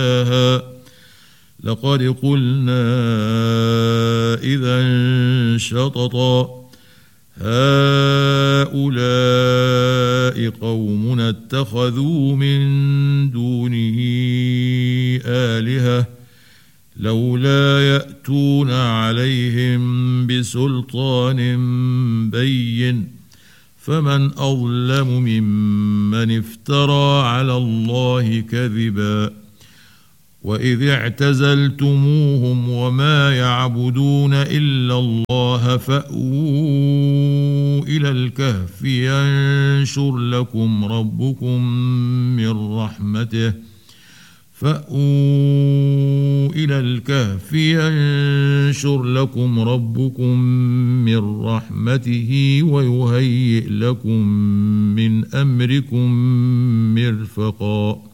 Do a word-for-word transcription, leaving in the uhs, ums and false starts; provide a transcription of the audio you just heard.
لقد قلنا إذا شططا هؤلاء قومنا اتخذوا من دونه آلهة لولا يأتون عليهم بسلطان بين فمن أظلم ممن افترى على الله كذبا وإذ اعتزلتموهم وما يعبدون إلا الله فأووا إلى الكهف ينشر لكم ربكم من رحمته فأووا إلى الكهف ينشر لكم ربكم من رحمته ويهيئ لكم من أمركم مرفقا